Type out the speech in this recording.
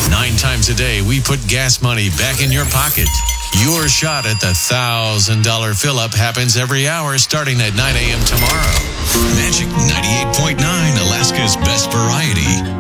9 times a day, we put gas money back in your pocket. Your shot at the $1,000 fill-up happens every hour starting at 9 a.m. tomorrow. Magic 98.9, Alaska's best variety.